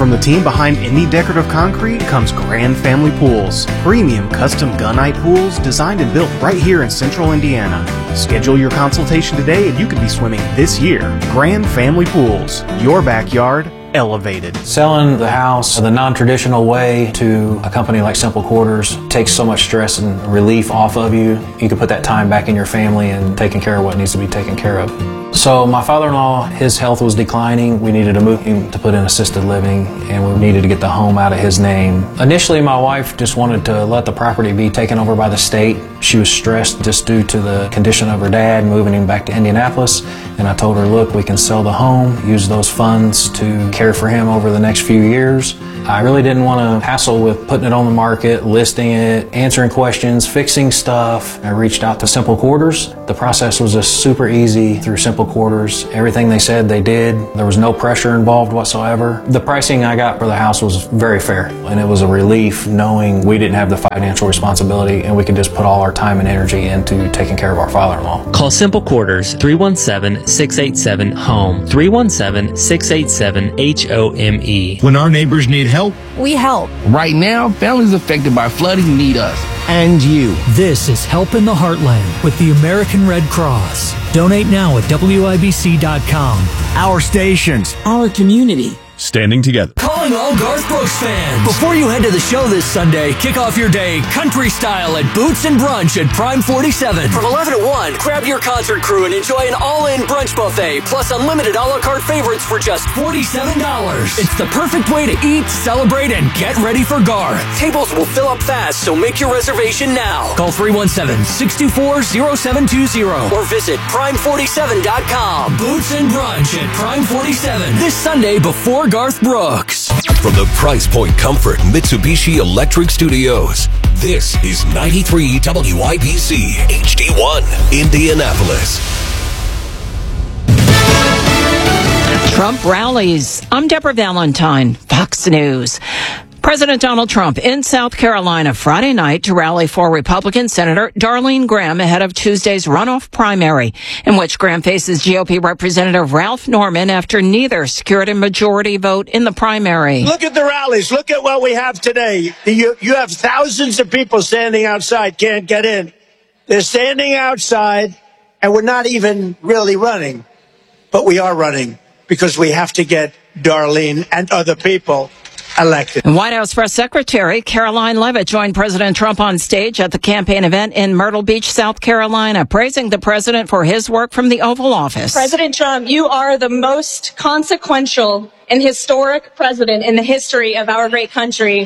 From the team behind Indy Decorative Concrete comes Grand Family Pools, premium custom gunite pools designed and built right here in central Indiana. Schedule your consultation today and you could be swimming this year. Grand Family Pools, your backyard elevated. Selling the house the non-traditional way to a company like Simple Quarters takes so much stress and relief off of you. You can put that time back in your family and taking care of what needs to be taken care of. So my father-in-law, his health was declining. We needed to move him to put in assisted living, and we needed to get the home out of his name. Initially, my wife just wanted to let the property be taken over by the state. She was stressed just due to the condition of her dad, moving him back to Indianapolis. And I told her, look, we can sell the home, use those funds to care for him over the next few years. I really didn't want to hassle with putting it on the market, listing it, answering questions, fixing stuff. I reached out to Simple Quarters. The process was just super easy through Simple Quarters. Everything they said they did. There was no pressure involved whatsoever. The pricing I got for the house was very fair, and it was a relief knowing we didn't have the financial responsibility and we could just put all our time and energy into taking care of our father-in-law. Call Simple Quarters 317-687-HOME, 317-687-HOME. When our neighbors need help, we help. Right now, families affected by flooding need us and you. This is Help in the Heartland with the American Red Cross. Donate now at WIBC.com. Our stations. Our community. Standing together. Calling all Garth Brooks fans. Before you head to the show this Sunday, kick off your day country style at Boots and Brunch at Prime 47. From 11 to 1, grab your concert crew and enjoy an all-in brunch buffet, plus unlimited a la carte favorites for just $47. It's the perfect way to eat, celebrate, and get ready for Garth. Tables will fill up fast, so make your reservation now. Call 317-624-0720 or visit prime47.com. Boots and Brunch at Prime 47 this Sunday before Garth Brooks. From the Price Point Comfort Mitsubishi Electric Studios, this is 93 WIBC HD1 Indianapolis. Trump rallies. I'm Deborah Valentine, Fox News. President Donald Trump in South Carolina Friday night to rally for Republican Senator Darlene Graham ahead of Tuesday's runoff primary, in which Graham faces GOP Representative Ralph Norman after neither secured a majority vote in the primary. Look at the rallies. Look at what we have today. You have thousands of people standing outside, can't get in. They're standing outside, and we're not even really running. But we are running because we have to get Darlene and other people elected. White House Press Secretary Caroline Leavitt joined President Trump on stage at the campaign event in Myrtle Beach, South Carolina, praising the president for his work from the Oval Office. President Trump, you are the most consequential and historic president in the history of our great country.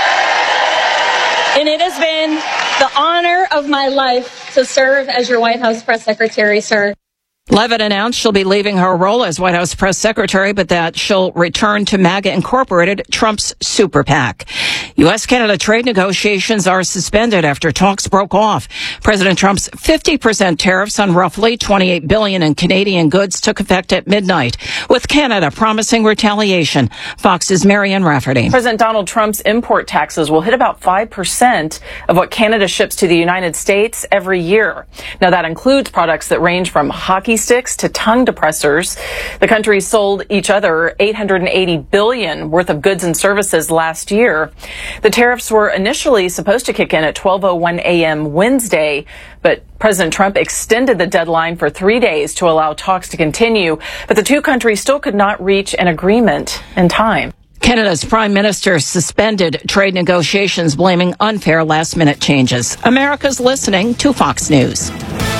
And it has been the honor of my life to serve as your White House Press Secretary, sir. Leavitt announced she'll be leaving her role as White House press secretary, but that she'll return to MAGA Incorporated, Trump's super PAC. U.S.-Canada trade negotiations are suspended after talks broke off. President Trump's 50% tariffs on roughly $28 billion in Canadian goods took effect at midnight, with Canada promising retaliation. Fox's Marianne Rafferty. President Donald Trump's import taxes will hit about 5% of what Canada ships to the United States every year. Now, that includes products that range from hockey sticks to tongue depressors. The countries sold each other $880 billion worth of goods and services last year. The tariffs were initially supposed to kick in at 12:01 a.m. Wednesday, but President Trump extended the deadline for 3 days to allow talks to continue, but the two countries still could not reach an agreement in time. Canada's Prime Minister suspended trade negotiations, blaming unfair last-minute changes. America's listening to Fox News.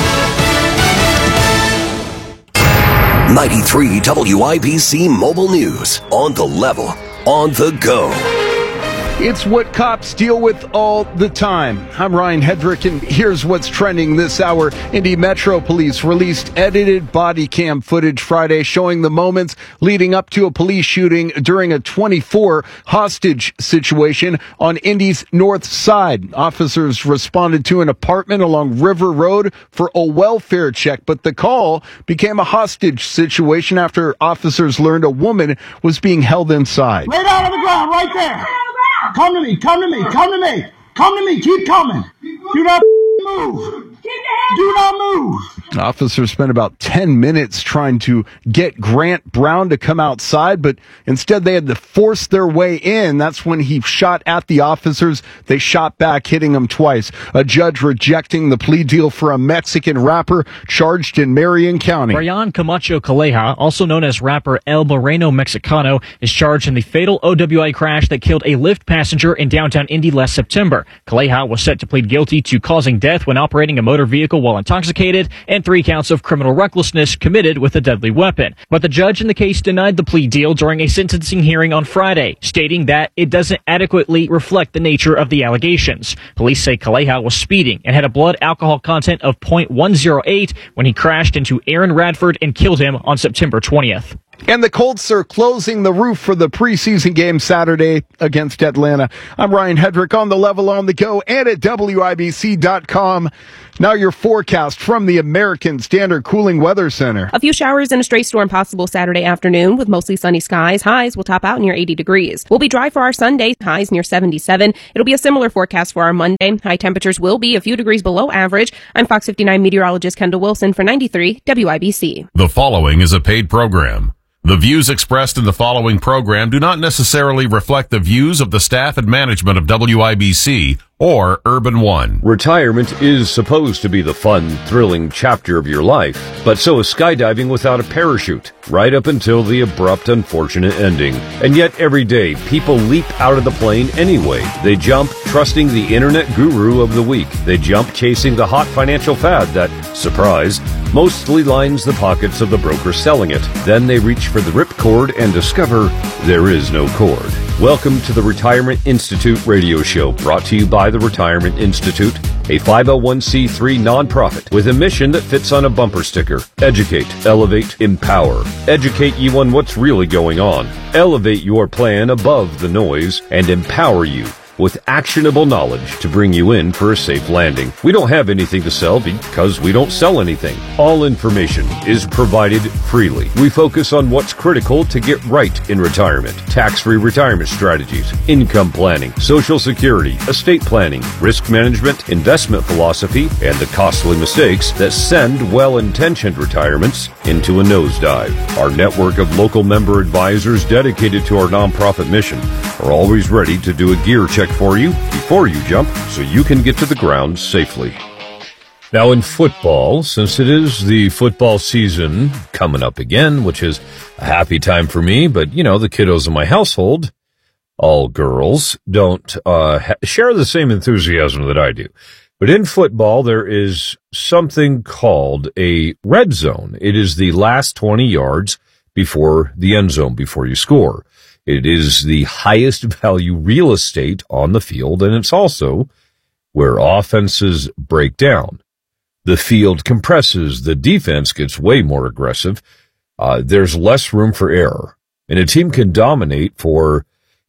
93 WIBC Mobile News. On the level, on the go. It's what cops deal with all the time. I'm Ryan Hedrick, and here's what's trending this hour. Indy Metro Police released edited body cam footage Friday showing the moments leading up to a police shooting during a 24 hostage situation on Indy's north side. Officers responded to an apartment along River Road for a welfare check, but the call became a hostage situation after officers learned a woman was being held inside. Lay down on the ground right there. Come to me, come to me, come to me, come to me, keep coming. Do not move. Do not move. Officers spent about 10 minutes trying to get Grant Brown to come outside, but instead they had to force their way in. That's when he shot at the officers. They shot back, hitting him twice. A judge rejecting the plea deal for a Mexican rapper charged in Marion County. Brian Camacho Calleja, also known as rapper El Moreno Mexicano, is charged in the fatal OWI crash that killed a Lyft passenger in downtown Indy last September. Calleja was set to plead guilty to causing death when operating a motor vehicle while intoxicated and 3 counts of criminal recklessness committed with a deadly weapon. But the judge in the case denied the plea deal during a sentencing hearing on Friday, stating that it doesn't adequately reflect the nature of the allegations. Police say Calleja was speeding and had a blood alcohol content of 0.108 when he crashed into Aaron Radford and killed him on September 20th. And the Colts are closing the roof for the preseason game Saturday against Atlanta. I'm Ryan Hedrick on the level, on the go, and at WIBC.com. Now your forecast from the American Standard Cooling Weather Center. A few showers and a stray storm possible Saturday afternoon with mostly sunny skies. Highs will top out near 80 degrees. We'll be dry for our Sunday. Highs near 77. It'll be a similar forecast for our Monday. High temperatures will be a few degrees below average. I'm Fox 59 meteorologist Kendall Wilson for 93 WIBC. The following is a paid program. The views expressed in the following program do not necessarily reflect the views of the staff and management of WIBC or Urban One. Retirement is supposed to be the fun, thrilling chapter of your life, but so is skydiving without a parachute, right up until the abrupt, unfortunate ending. And yet every day, people leap out of the plane anyway. They jump trusting the internet guru of the week. They jump chasing the hot financial fad that, surprise, mostly lines the pockets of the broker selling it. Then they reach for the ripcord and discover there is no cord. Welcome to the Retirement Institute radio show, brought to you by the Retirement Institute, a 501c3 nonprofit with a mission that fits on a bumper sticker. Educate, elevate, empower. Educate you on what's really going on. Elevate your plan above the noise and empower you with actionable knowledge to bring you in for a safe landing. We don't have anything to sell because we don't sell anything. All information is provided freely. We focus on what's critical to get right in retirement. Tax-free retirement strategies, income planning, social security, estate planning, risk management, investment philosophy, and the costly mistakes that send well-intentioned retirements into a nosedive. Our network of local member advisors dedicated to our nonprofit mission are always ready to do a gear check for you before you jump so you can get to the ground safely. Now in football, since it is the football season coming up again, which is a happy time for me, but you know, the kiddos in my household, all girls, don't share the same enthusiasm that I do. But in football, there is something called a red zone. It is the last 20 yards before the end zone, before you score. It is the highest value real estate on the field, and it's also where offenses break down. The field compresses, the defense gets way more aggressive, there's less room for error, and a team can dominate for,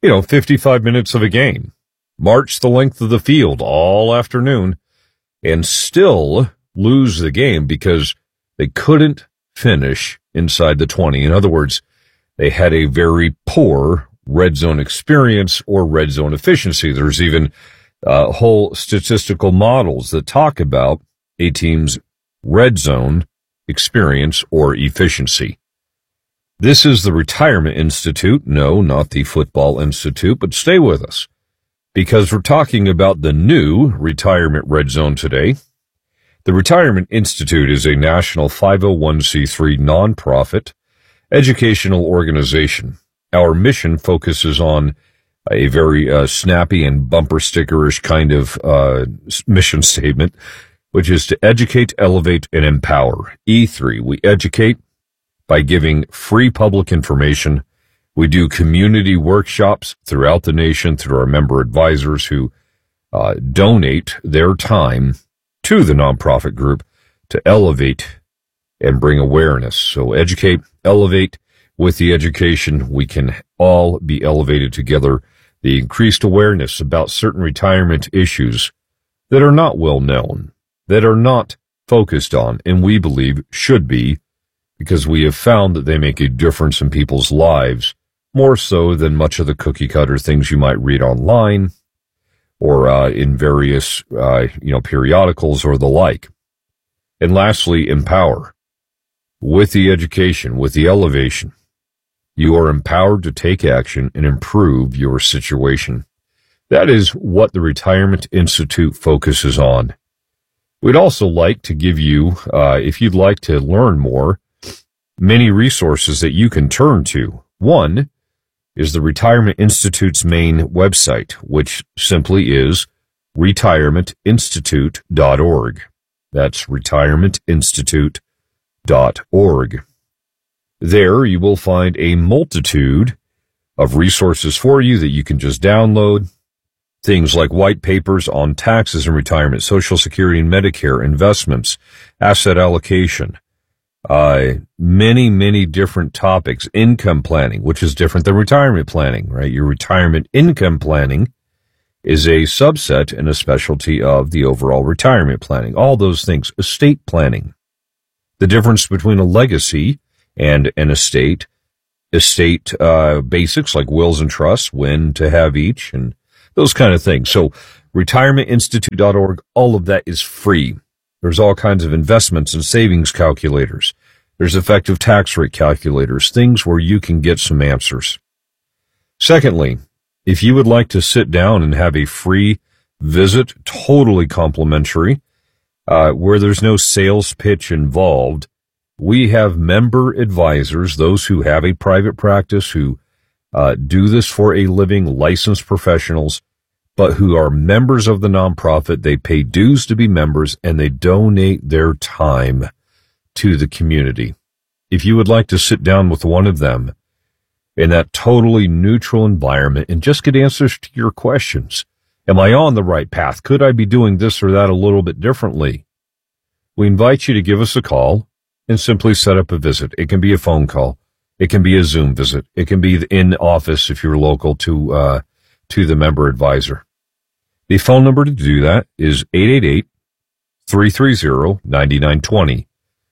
55 minutes of a game, march the length of the field all afternoon, and still lose the game because they couldn't finish inside the 20. In other words, they had a very poor red zone experience or red zone efficiency. There's even whole statistical models that talk about a team's red zone experience or efficiency. This is the Retirement Institute. No, not the Football Institute, but stay with us because we're talking about the new Retirement Red Zone today. The Retirement Institute is a national 501c3 nonprofit educational organization. Our mission focuses on a very snappy and bumper stickerish kind of mission statement, which is to educate, elevate, and empower. E3, we educate by giving free public information. We do community workshops throughout the nation through our member advisors who donate their time to the nonprofit group to elevate and bring awareness. So educate, elevate. With the education, we can all be elevated together. The increased awareness about certain retirement issues that are not well known, that are not focused on, and we believe should be, because we have found that they make a difference in people's lives, more so than much of the cookie cutter things you might read online or in various periodicals or the like. And lastly, empower. With the education, with the elevation, you are empowered to take action and improve your situation. That is what the Retirement Institute focuses on. We'd also like to give you, if you'd like to learn more, many resources that you can turn to. One is the Retirement Institute's main website, which simply is retirementinstitute.org. That's retirementinstitute.org. There you will find a multitude of resources for you that you can just download. Things like white papers on taxes and retirement, Social Security and Medicare, investments, asset allocation, many different topics, income planning, which is different than retirement planning, right? Your retirement income planning is a subset and a specialty of the overall retirement planning. All those things, estate planning, the difference between a legacy and an estate basics like wills and trusts, when to have each, and those kind of things. So retirementinstitute.org, all of that is free. There's all kinds of investments and savings calculators. There's effective tax rate calculators, things where you can get some answers. Secondly, if you would like to sit down and have a free visit, totally complimentary, where there's no sales pitch involved, we have member advisors, those who have a private practice, who do this for a living, licensed professionals, but who are members of the nonprofit. They pay dues to be members, and they donate their time to the community. If you would like to sit down with one of them in that totally neutral environment and just get answers to your questions, am I on the right path? Could I be doing this or that a little bit differently? We invite you to give us a call and simply set up a visit. It can be a phone call. It can be a Zoom visit. It can be in office if you're local to the member advisor. The phone number to do that is 888-330-9920.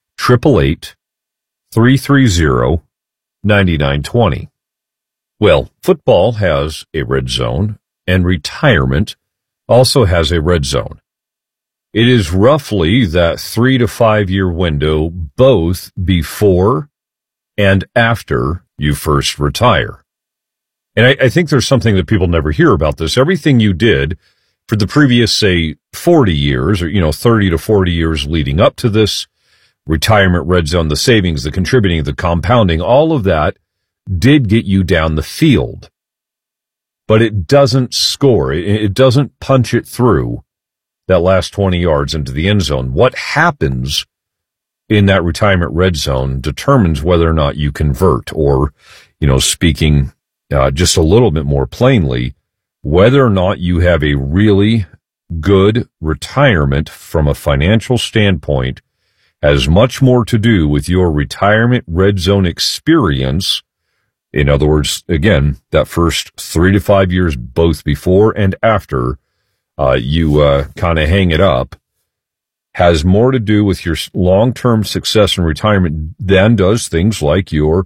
888-330-9920. Well, football has a red zone, and retirement also has a red zone. It is roughly that 3 to 5 year window, both before and after you first retire. And I think there's something that people never hear about this. Everything you did for the previous, say, 40 years, or, 30 to 40 years leading up to this retirement red zone, the savings, the contributing, the compounding, all of that did get you down the field. But it doesn't score. It doesn't punch it through that last 20 yards into the end zone. What happens in that retirement red zone determines whether or not you convert, or, speaking just a little bit more plainly, whether or not you have a really good retirement from a financial standpoint has much more to do with your retirement red zone experience. In other words, again, that first 3 to 5 years, both before and after you kind of hang it up, has more to do with your long-term success in retirement than does things like your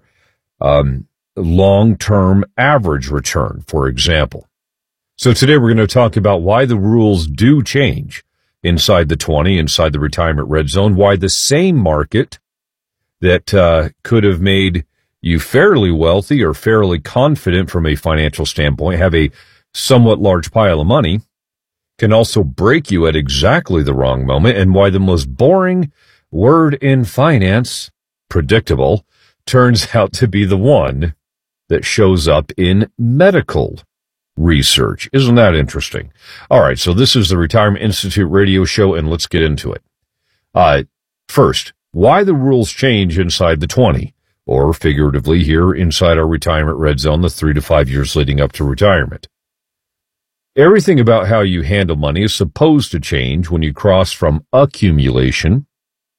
long-term average return, for example. So today we're going to talk about why the rules do change inside the 20, inside the retirement red zone, why the same market that could have made you fairly wealthy or fairly confident from a financial standpoint, have a somewhat large pile of money, can also break you at exactly the wrong moment, and why the most boring word in finance, predictable, turns out to be the one that shows up in medical research. Isn't that interesting? All right, so this is the Retirement Institute radio show, and let's get into it. First, why the rules change inside the 20, or figuratively here inside our retirement red zone, the 3 to 5 years leading up to retirement. Everything about how you handle money is supposed to change when you cross from accumulation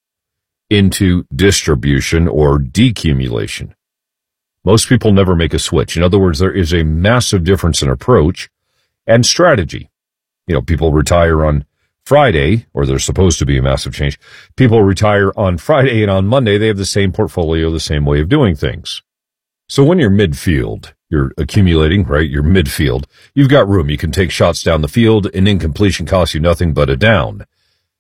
into distribution or decumulation. Most people never make a switch. In other words, there is a massive difference in approach and strategy. People retire on Friday, or there's supposed to be a massive change. People retire on Friday, and on Monday they have the same portfolio, the same way of doing things. So when you're midfield, you're accumulating, right? You're midfield. You've got room. You can take shots down the field. An incompletion costs you nothing but a down.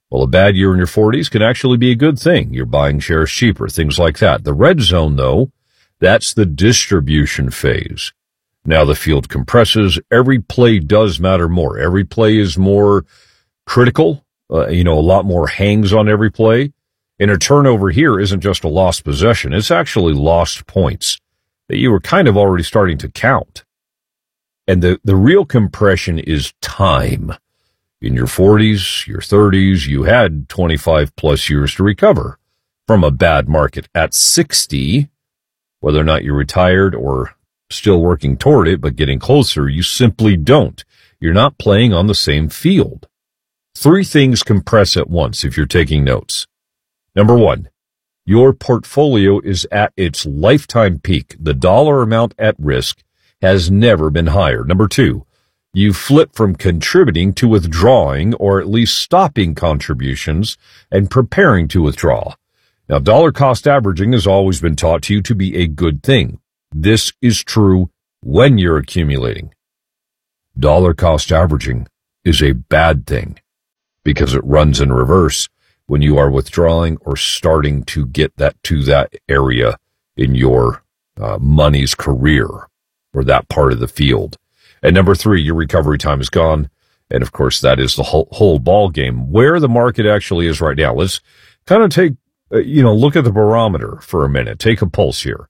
Well, a bad year in your 40s can actually be a good thing. You're buying shares cheaper, things like that. The red zone, though, that's the distribution phase. Now the field compresses. Every play does matter more. Every play is more critical. A lot more hangs on every play. And a turnover here isn't just a lost possession. It's actually lost points that you were kind of already starting to count. And the real compression is time. In your 40s, your 30s, you had 25 plus years to recover from a bad market. At 60, whether or not you're retired or still working toward it, but getting closer, you simply don't. You're not playing on the same field. 3 things compress at once if you're taking notes. Number 1, your portfolio is at its lifetime peak. The dollar amount at risk has never been higher. Number 2, you flip from contributing to withdrawing, or at least stopping contributions and preparing to withdraw. Now, dollar cost averaging has always been taught to you to be a good thing. This is true when you're accumulating. Dollar cost averaging is a bad thing because it runs in reverse when you are withdrawing or starting to get that to that area in your money's career or that part of the field. And number 3, your recovery time is gone. And of course, that is the whole ball game. Where the market actually is right now. Let's kind of take, look at the barometer for a minute. Take a pulse here.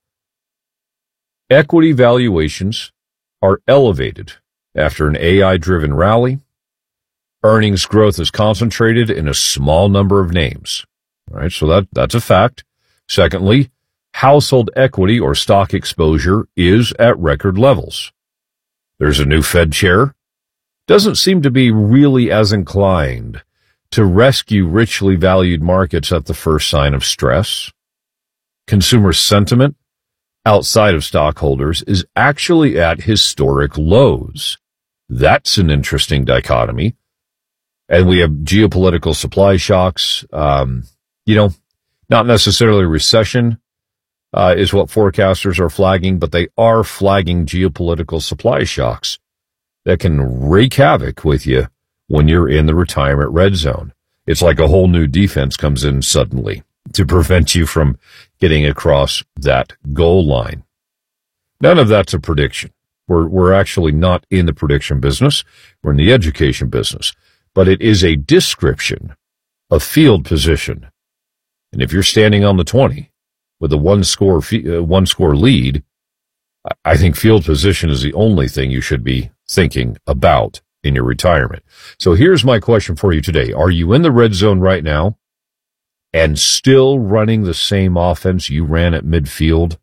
Equity valuations are elevated after an AI-driven rally. Earnings growth is concentrated in a small number of names. All right, so that's a fact. Secondly, household equity or stock exposure is at record levels. There's a new Fed chair. Doesn't seem to be really as inclined to rescue richly valued markets at the first sign of stress. Consumer sentiment outside of stockholders is actually at historic lows. That's an interesting dichotomy. And we have geopolitical supply shocks. Not necessarily recession is what forecasters are flagging, but they are flagging geopolitical supply shocks that can wreak havoc with you when you're in the retirement red zone. It's like a whole new defense comes in suddenly to prevent you from getting across that goal line. None of that's a prediction. We're actually not in the prediction business. We're in the education business. But it is a description of field position. And if you're standing on the 20 with a one score lead, I think field position is the only thing you should be thinking about in your retirement. So here's my question for you today. Are you in the red zone right now and still running the same offense you ran at midfield?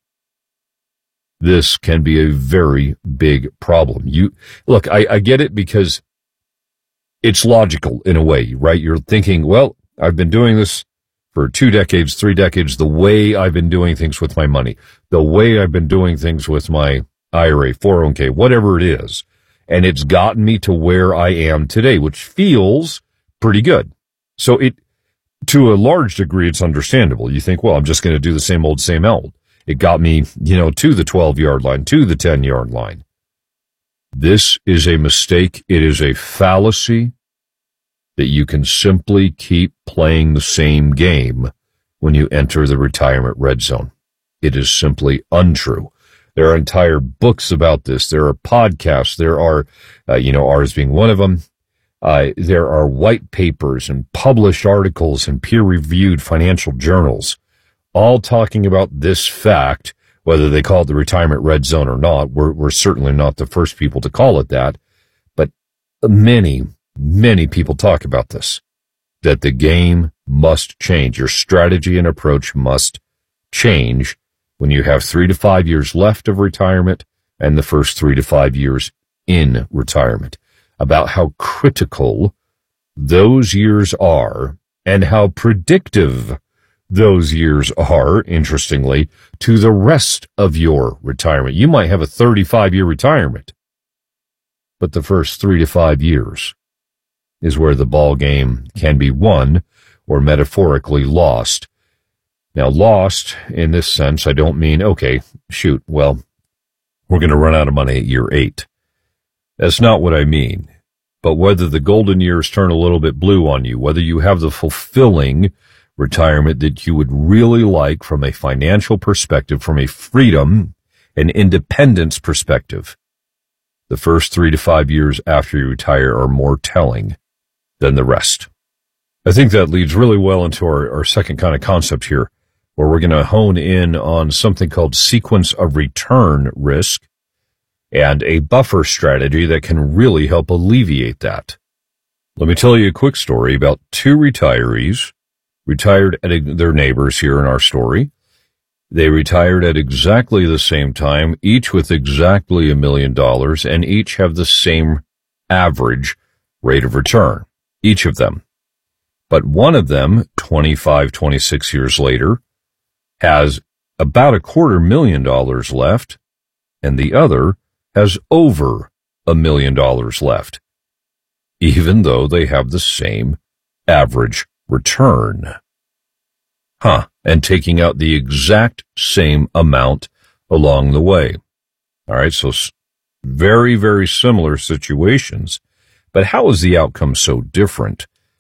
This can be a very big problem. Look, I get it because it's logical in a way, right? You're thinking, well, I've been doing this for 2 decades, 3 decades, the way I've been doing things with my money, the way I've been doing things with my IRA, 401k, whatever it is. And it's gotten me to where I am today, which feels pretty good. So to a large degree, it's understandable. You think, well, I'm just going to do the same old, same old. It got me, to the 12-yard line, to the 10-yard line. This is a mistake. It is a fallacy that you can simply keep playing the same game when you enter the retirement red zone. It is simply untrue. There are entire books about this. There are podcasts. There are, ours being one of them. There are white papers and published articles and peer-reviewed financial journals all talking about this fact, whether they call it the retirement red zone or not. We're certainly not the first people to call it that, but many people talk about this, that the game must change. Your strategy and approach must change when you have 3 to 5 years left of retirement and the first 3 to 5 years in retirement, about how critical those years are and how predictive those years are, interestingly, to the rest of your retirement. You might have a 35-year retirement, but the first 3 to 5 years is where the ball game can be won or metaphorically lost. Now, lost in this sense, I don't mean, okay, shoot, well, we're going to run out of money at year 8. That's not what I mean. but whether the golden years turn a little bit blue on you, whether you have the fulfilling retirement that you would really like from a financial perspective, from a freedom and independence perspective, the first 3 to 5 years after you retire are more telling than the rest. I think that leads really well into our second kind of concept here, where we're going to hone in on something called sequence of return risk and a buffer strategy that can really help alleviate that. Let me tell you a quick story about 2 retirees, retired at their neighbors here in our story. They retired at exactly the same time, each with exactly $1 million, and each have the same average rate of return, each of them. But one of them, 26 years later, has about $250,000 left, and the other has over $1 million left, even though they have the same average return. And taking out the exact same amount along the way. All right, so very, very similar situations. But how is the outcome so different?